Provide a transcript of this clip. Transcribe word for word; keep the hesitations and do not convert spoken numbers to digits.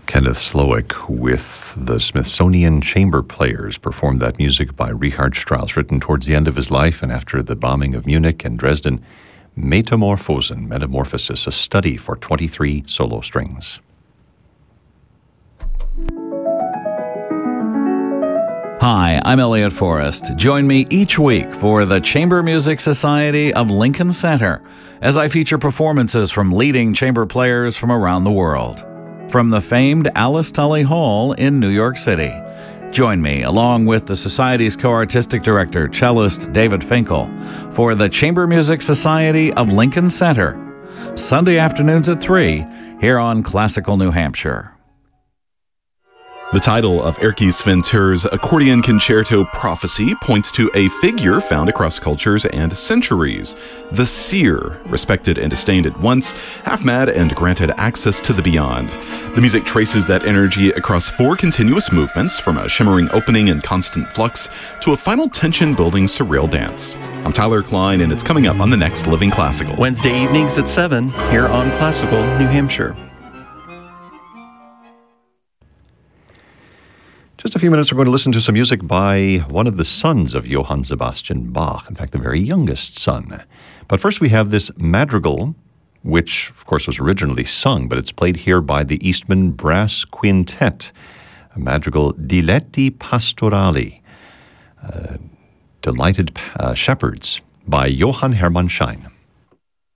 Kenneth Slowick with the Smithsonian Chamber Players performed that music by Richard Strauss, written towards the end of his life and after the bombing of Munich and Dresden. Metamorphosen, Metamorphosis, a study for twenty-three solo strings. Hi, I'm Elliot Forrest. Join me each week for the Chamber Music Society of Lincoln Center as I feature performances from leading chamber players from around the world. From the famed Alice Tully Hall in New York City. Join me, along with the Society's co-artistic director, cellist David Finkel, for the Chamber Music Society of Lincoln Center, Sunday afternoons at three, here on Classical New Hampshire. The title of Erkki Sven Tur's accordion concerto Prophecy points to a figure found across cultures and centuries, the seer, respected and disdained at once, half mad and granted access to the beyond. The music traces that energy across four continuous movements, from a shimmering opening in constant flux to a final tension-building surreal dance. I'm Tyler Klein, and it's coming up on the next Living Classical. Wednesday evenings at seven, here on Classical New Hampshire. Just a few minutes, we're going to listen to some music by one of the sons of Johann Sebastian Bach, in fact, the very youngest son. But first we have this madrigal, which, of course, was originally sung, but it's played here by the Eastman Brass Quintet, a madrigal Diletti Pastorali, uh, Delighted uh, Shepherds, by Johann Hermann Schein.